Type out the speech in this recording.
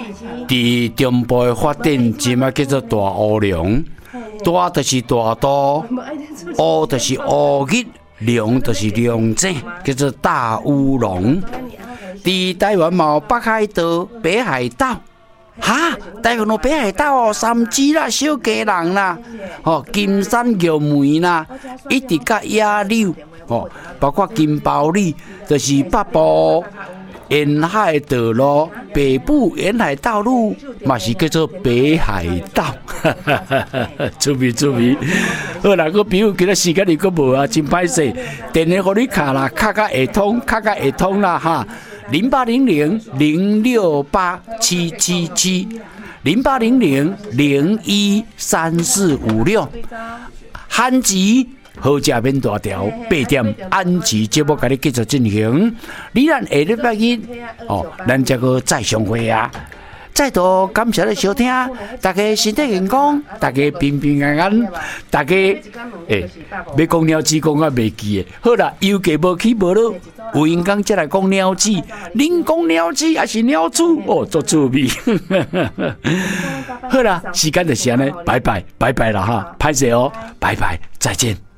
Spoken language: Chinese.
伫中部的发展，即马叫做大乌龙，大就是大都，乌就是乌日，龙就是龙井，叫做大乌龙。伫台湾嘛有北海道、北海道。哈，台湾有北海道哦，三芝啦、小基隆啦，金山玉梅啦，一直到野柳包括金包里，就是北部沿海道路，北部沿海道路嘛是叫做北海道，出名。好啦，我比如今仔时间你阁无啊，真歹势，电话互你卡啦，卡会通啦哈。0800-068-777，0800-013456，韩籍好食免大条，8点安吉节目甲你继续进行。你咱下礼拜一咱这个再相会啊！再度感谢你收听，大家身体健康，大家平平安安，大家要讲鸟子讲啊袂记的。好啦，油价无起无落，有闲工才来讲鸟子，恁讲鸟子还是鸟子哦，足趣味。好啦，时间就是安尼，拜拜啦哈，歹势哦，拜拜，再见。